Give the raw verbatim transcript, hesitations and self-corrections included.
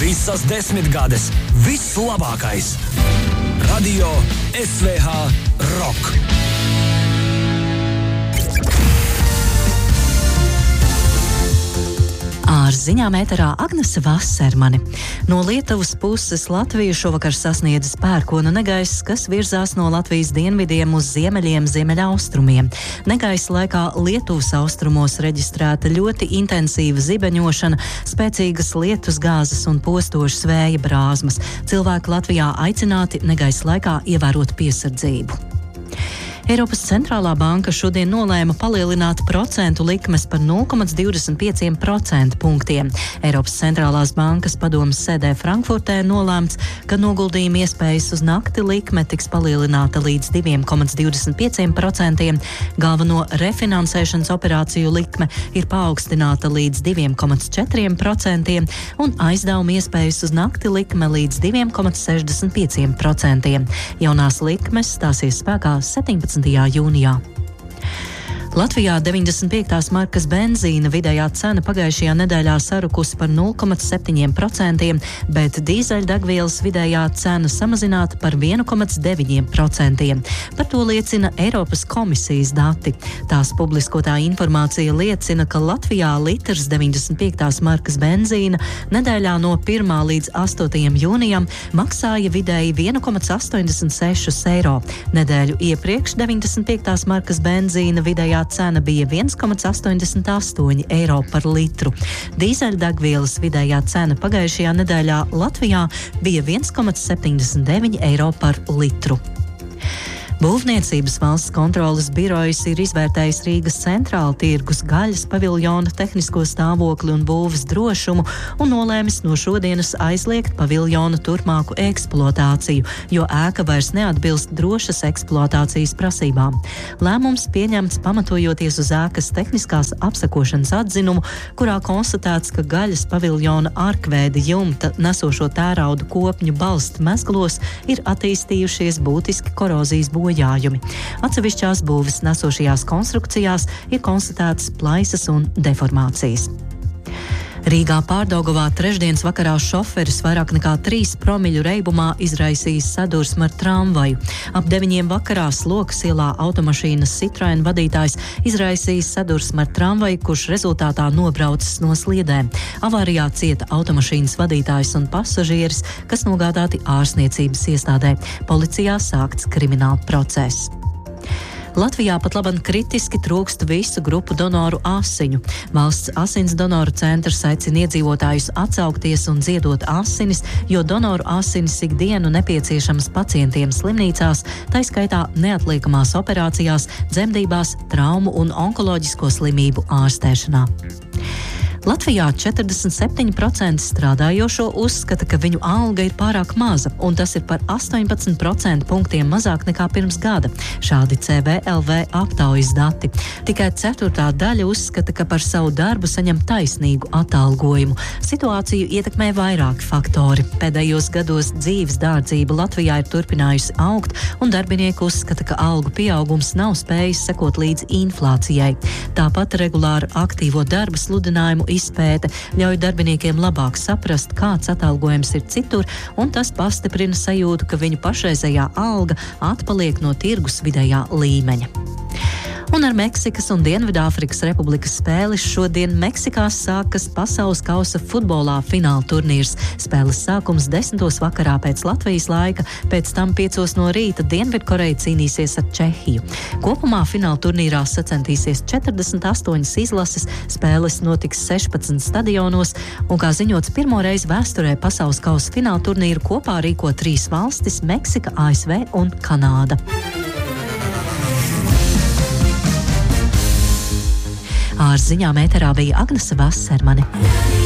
Visas desmitgades, viss labākais. Radio S V H Rock. Ar ziņām ēterā Agnese Vasermane. No Lietuvas puses Latviju šovakar sasniedzis pērkona negaiss, kas virzās no Latvijas dienvidiem uz ziemeļiem ziemeļaustrumiem. Negaisa laikā Lietuvas austrumos reģistrēta ļoti intensīva zibeņošana, spēcīgas lietus gāzes un postošas vēja brāzmas. Cilvēki Latvijā aicināti negaisa laikā ievērot piesardzību. Eiropas centrālā banka šodien nolēma palielināt procentu likmes par nulle komma divdesmit pieci procentu punktiem. Eiropas centrālās bankas padomes sēdē Frankfurtē nolēmts, ka noguldījuma iespējas uz nakti likme tiks palielināta līdz divi komma divdesmit pieci procenti. Galveno refinansēšanas operāciju likme ir paaugstināta līdz divi komma četri procenti un aizdevuma iespējas uz nakti likme līdz divi komma sešdesmit pieci procenti. Jaunās likmes stāsies spēkā septiņpadsmitajā jūnijā. Latvijā deviņdesmit piektās markas benzīna vidējā cena pagājušajā nedēļā sarukusi par nulle komma septiņi procenti, bet dīzeļdegvielas vidējā cena samazināta par vienu komma deviņi procenti. Par to liecina Eiropas komisijas dati. Tās publiskotā informācija liecina, ka Latvijā litrs deviņdesmit piektās markas benzīna nedēļā no pirmā līdz astotajam jūnijam maksāja vidēji vienu komma astoņdesmit seši eiro. Nedēļu iepriekš deviņdesmit piektās markas benzīna vidējā cena bija viens komma astoņdesmit astoņi eiro par litru. Dīzeļdegvielas vidējā cena pagājušajā nedēļā Latvijā bija viens komma septiņdesmit deviņi eiro par litru. Būvniecības valsts kontroles birojas ir izvērtējis Rīgas centrāla tirgus gaļas paviljona tehnisko stāvokli un būves drošumu un nolēmis no šodienas aizliegt paviljona turpmāku eksploatāciju, jo ēka vairs neatbilst drošas eksploatācijas prasībām. Lēmums pieņemts pamatojoties uz ēkas tehniskās apsekošanas atzinumu, kurā konstatēts, ka gaļas paviljona arkveida jumta nesošo tērauda kopņu balstu mezglos ir attīstījušies būtiski korozijas bojājumi. Atsevišķās būves nesošajās konstrukcijās ir konstatētas plaisas un deformācijas. Rīgā Pārdaugavā trešdienas vakarā šoferis vairāk nekā trīs promiļu reibumā izraisījis sadursmi ar tramvaju. Ap deviņiem vakarā Slokas ielā automašīnas Citroen vadītājs izraisījis sadursmi ar tramvaju, kurš rezultātā nobraucis no sliedēm. Avārijā cieta automašīnas vadītājs un pasažieris, kas nogādāti ārstniecības iestādē. Policijā sākts krimināla process. Latvijā pat laban kritiski trūkst visu grupu donoru asiņu. Valsts asins donoru centrs aicina iedzīvotājus atsaukties un ziedot asinis, jo donoru asinis ikdienu nepieciešamas pacientiem slimnīcās, tai skaitā neatliekamās operācijās, dzemdībās, traumu un onkoloģisko slimību ārstēšanā. Latvijā četrdesmit septiņi procenti strādājošo uzskata, ka viņu alga ir pārāk maza, un tas ir par astoņpadsmit procentu punktiem mazāk nekā pirms gada. Šādi C V L V aptaujas dati. Tikai ceturtā daļa uzskata, ka par savu darbu saņem taisnīgu atalgojumu. Situāciju ietekmē vairāki faktori. Pēdējos gados dzīves dārdzība Latvijā ir turpinājusi augt, un darbinieki uzskata, ka algu pieaugums nav spējis sekot līdz inflācijai. Tāpat regulāra aktīvo darba sludinājumu izpēte ļauj darbiniekiem labāk saprast, kāds atalgojums ir citur, un tas pastiprina sajūtu, ka viņu pašreizējā alga atpaliek no tirgus vidējā līmeņa. Un ar Meksikas un Dienvidāfrikas Republikas spēles šodien Meksikā sākas pasaules kausa futbolā fināla turnīrs. Spēles sākums desmitos vakarā pēc Latvijas laika, pēc tam piecos no rīta Dienvidkoreja cīnīsies ar Čehiju. Kopumā fināla turnīrā sacensties četrdesmit astoņas izlases, spēles notiks sešpadsmit stadionos, un, kā ziņots, pirmo reizi vēsturē pasaules kausa fināla turnīru kopā rīko trīs valstis – Meksika, A S V un Kanāda. Ar ziņām ēterā bija Agnese Vasermane.